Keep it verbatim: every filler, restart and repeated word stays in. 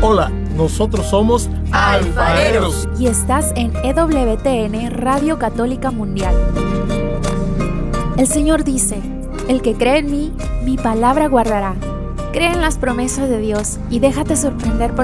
Hola, nosotros somos Alfareros. Y estás en E W T N Radio Católica Mundial. El Señor dice: el que cree en mí, mi palabra guardará. Cree en las promesas de Dios y déjate sorprender por